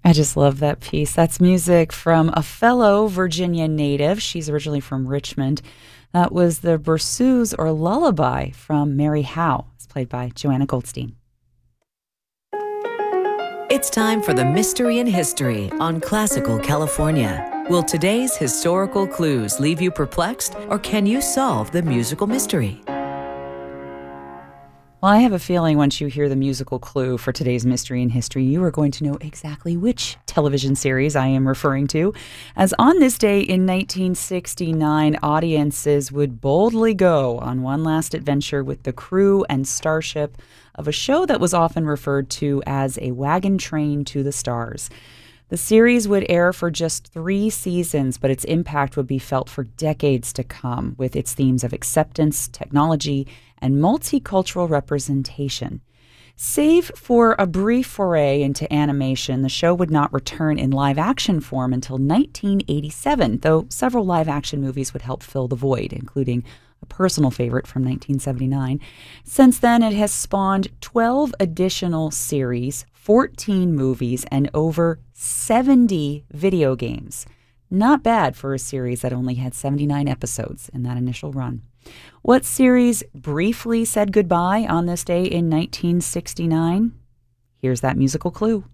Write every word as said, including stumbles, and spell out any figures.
I just love that piece. That's music from a fellow Virginia native. She's originally from Richmond. That was the Berceuse or Lullaby from Mary Howe. It's played by Joanna Goldstein. It's time for the Mystery in History on Classical California. Will today's historical clues leave you perplexed, or can you solve the musical mystery? Well, I have a feeling once you hear the musical clue for today's Mystery in History, you are going to know exactly which television series I am referring to. As on this day in nineteen sixty-nine, audiences would boldly go on one last adventure with the crew and starship of a show that was often referred to as a wagon train to the stars. The series would air for just three seasons, but its impact would be felt for decades to come, with its themes of acceptance, technology, and multicultural representation. Save for a brief foray into animation, the show would not return in live-action form until nineteen eighty-seven, though several live-action movies would help fill the void, including a personal favorite from nineteen seventy-nine. Since then, it has spawned twelve additional series, fourteen movies, and over seventy video games. Not bad for a series that only had seventy-nine episodes in that initial run. What series briefly said goodbye on this day in nineteen sixty-nine? Here's that musical clue.